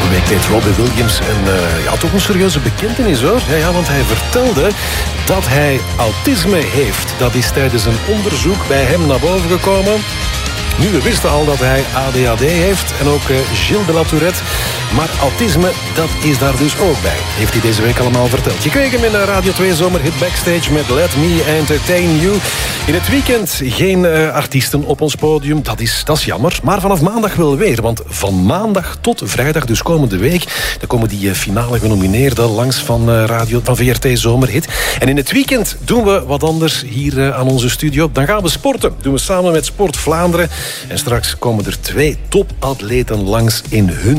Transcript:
Vorige week deed Robbie Williams toch een serieuze bekentenis, hoor. Ja, want hij vertelde dat hij autisme heeft. Dat is tijdens een onderzoek bij hem naar boven gekomen. Nu, we wisten al dat hij ADHD heeft en ook Gilles de la Tourette. Maar autisme, dat is daar dus ook bij. Heeft hij deze week allemaal verteld. Je kreeg hem in de Radio 2 Zomerhit Backstage met Let Me Entertain You. In het weekend geen artiesten op ons podium. Dat is jammer. Maar vanaf maandag wel weer. Want van maandag tot vrijdag, dus komende week, dan komen die finale genomineerden langs van VRT Zomerhit. En in het weekend doen we wat anders hier aan onze studio. Dan gaan we sporten. Doen we samen met Sport Vlaanderen. En straks komen er 2 topatleten langs in hun